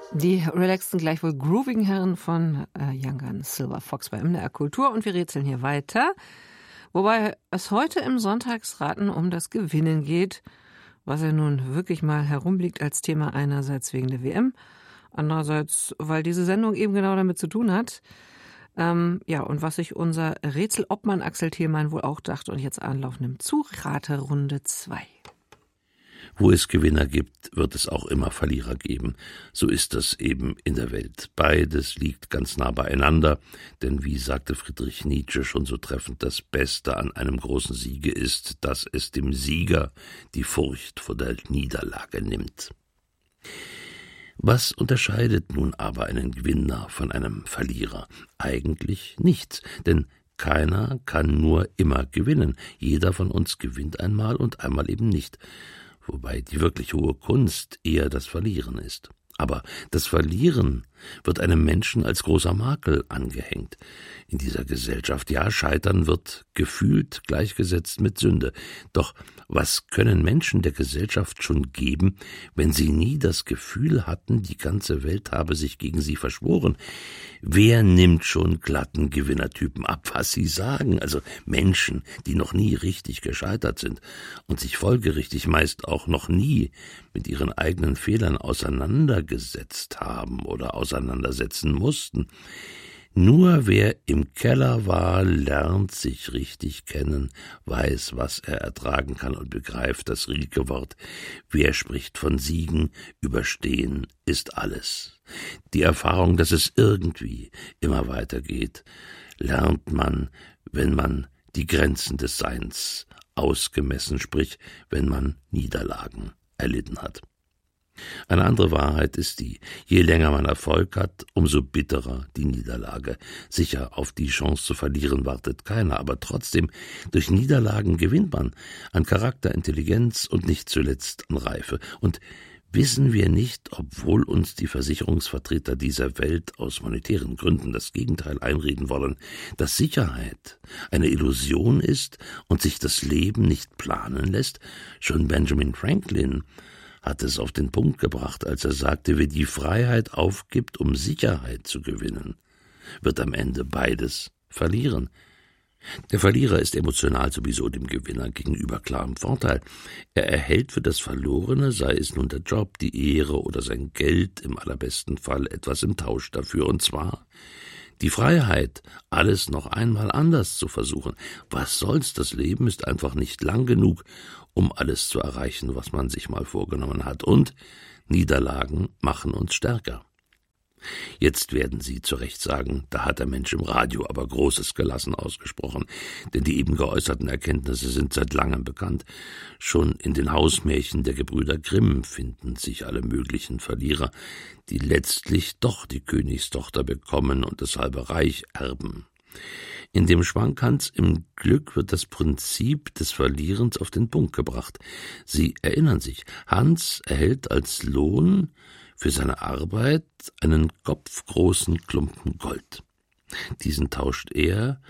Die relaxten, gleichwohl groovigen Herren von Young Guns, Silver Fox bei MDR Kultur, und wir rätseln hier weiter. Wobei es heute im Sonntagsraten um das Gewinnen geht, was ja nun wirklich mal herumliegt als Thema, einerseits wegen der WM, andererseits, weil diese Sendung eben genau damit zu tun hat. Und was sich unser Rätselobmann Axel Thielmann wohl auch dachte und jetzt Anlauf nimmt zu Raterunde 2. Wo es Gewinner gibt, wird es auch immer Verlierer geben. So ist das eben in der Welt. Beides liegt ganz nah beieinander, denn wie sagte Friedrich Nietzsche schon so treffend, das Beste an einem großen Siege ist, dass es dem Sieger die Furcht vor der Niederlage nimmt. Was unterscheidet nun aber einen Gewinner von einem Verlierer? Eigentlich nichts, denn keiner kann nur immer gewinnen. Jeder von uns gewinnt einmal und einmal eben nicht. Wobei die wirklich hohe Kunst eher das Verlieren ist. Aber das Verlieren wird einem Menschen als großer Makel angehängt. In dieser Gesellschaft, ja, Scheitern wird gefühlt gleichgesetzt mit Sünde. Doch was können Menschen der Gesellschaft schon geben, wenn sie nie das Gefühl hatten, die ganze Welt habe sich gegen sie verschworen? Wer nimmt schon glatten Gewinnertypen ab, was sie sagen? Also Menschen, die noch nie richtig gescheitert sind und sich folgerichtig meist auch noch nie mit ihren eigenen Fehlern auseinandergesetzt haben oder auseinandersetzen mussten. Nur wer im Keller war, lernt sich richtig kennen, weiß, was er ertragen kann und begreift das Rilke-Wort: Wer spricht von Siegen, überstehen ist alles. Die Erfahrung, dass es irgendwie immer weitergeht, lernt man, wenn man die Grenzen des Seins ausgemessen, sprich, wenn man Niederlagen erlitten hat. Eine andere Wahrheit ist die: Je länger man Erfolg hat, umso bitterer die Niederlage. Sicher, auf die Chance zu verlieren wartet keiner, aber trotzdem, durch Niederlagen gewinnt man an Charakter, Intelligenz und nicht zuletzt an Reife. Und wissen wir nicht, obwohl uns die Versicherungsvertreter dieser Welt aus monetären Gründen das Gegenteil einreden wollen, dass Sicherheit eine Illusion ist und sich das Leben nicht planen lässt? Schon Benjamin Franklin hat es auf den Punkt gebracht, als er sagte, wer die Freiheit aufgibt, um Sicherheit zu gewinnen, wird am Ende beides verlieren. Der Verlierer ist emotional sowieso dem Gewinner gegenüber klar im Vorteil. Er erhält für das Verlorene, sei es nun der Job, die Ehre oder sein Geld, im allerbesten Fall etwas im Tausch dafür, und zwar die Freiheit, alles noch einmal anders zu versuchen. Was soll's, das Leben ist einfach nicht lang genug, um alles zu erreichen, was man sich mal vorgenommen hat. Und Niederlagen machen uns stärker. Jetzt werden Sie zu Recht sagen, da hat der Mensch im Radio aber Großes gelassen ausgesprochen, denn die eben geäußerten Erkenntnisse sind seit langem bekannt. Schon in den Hausmärchen der Gebrüder Grimm finden sich alle möglichen Verlierer, die letztlich doch die Königstochter bekommen und das halbe Reich erben. In dem Schwankhans im Glück wird das Prinzip des Verlierens auf den Punkt gebracht. Sie erinnern sich, Hans erhält als Lohn für seine Arbeit einen kopfgroßen Klumpen Gold. Diesen tauscht er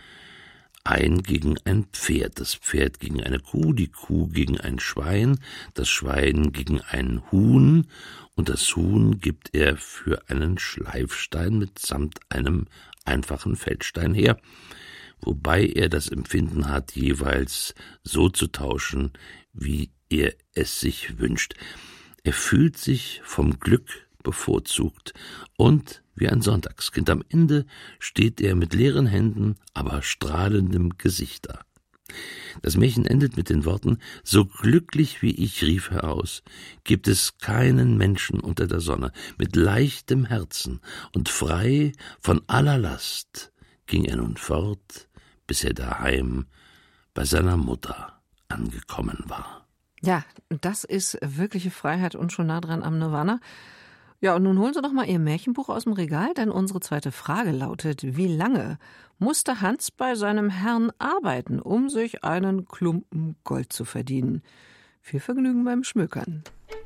ein gegen ein Pferd, das Pferd gegen eine Kuh, die Kuh gegen ein Schwein, das Schwein gegen ein Huhn und das Huhn gibt er für einen Schleifstein mitsamt einem einfachen Feldstein her, wobei er das Empfinden hat, jeweils so zu tauschen, wie er es sich wünscht. Er fühlt sich vom Glück bevorzugt und wie ein Sonntagskind. Am Ende steht er mit leeren Händen, aber strahlendem Gesicht da. Das Märchen endet mit den Worten: So glücklich wie ich, rief er aus, gibt es keinen Menschen unter der Sonne. Mit leichtem Herzen und frei von aller Last ging er nun fort, bis er daheim bei seiner Mutter angekommen war. Ja, das ist wirkliche Freiheit und schon nah dran am Nirvana. Ja, und nun holen Sie doch mal Ihr Märchenbuch aus dem Regal, denn unsere zweite Frage lautet: Wie lange musste Hans bei seinem Herrn arbeiten, um sich einen Klumpen Gold zu verdienen? Viel Vergnügen beim Schmökern.